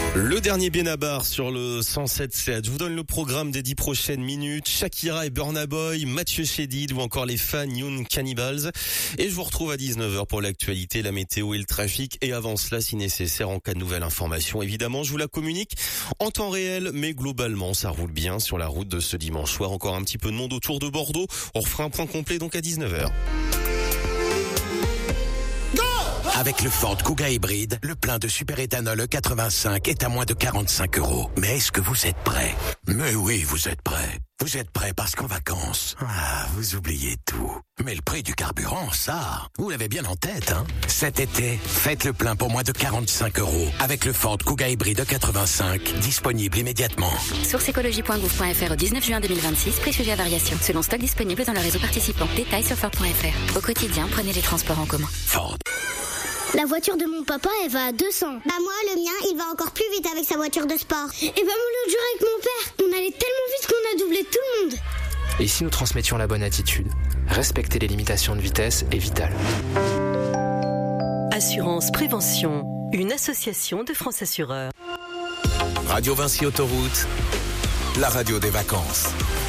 Le dernier Benabar sur le 107.7. Je vous donne le programme des 10 prochaines minutes. Shakira et Burna Boy, Mathieu Chédid ou encore les fans Young Cannibals. Et je vous retrouve à 19h pour l'actualité, la météo et le trafic. Et avant cela, si nécessaire, en cas de nouvelle information, évidemment, je vous la communique en temps réel. Mais globalement, ça roule bien sur la route de ce dimanche soir. Encore un petit peu de monde autour de Bordeaux. On refera un point complet donc à 19h. Avec le Ford Kuga hybride, le plein de superéthanol E85 est à moins de 45 €. Mais est-ce que vous êtes prêts? Mais oui, vous êtes prêts. Vous êtes prêts parce qu'en vacances, vous oubliez tout. Mais le prix du carburant, ça, vous l'avez bien en tête, hein? Cet été, faites le plein pour moins de 45 € avec le Ford Kuga hybride E85, disponible immédiatement. Sourceécologie.gouv.fr au 19 juin 2026, prix sujet à variation, selon stock disponible dans le réseau participant. Détails sur Ford.fr. Au quotidien, prenez les transports en commun. Ford. La voiture de mon papa, elle va à 200. Bah moi, le mien, il va encore plus vite avec sa voiture de sport. Et bah moi, l'autre jour avec mon père, on allait tellement vite qu'on a doublé tout le monde. Et si nous transmettions la bonne attitude? Respecter les limitations de vitesse est vital. Assurance Prévention, une association de France Assureurs. Radio Vinci Autoroute, la radio des vacances.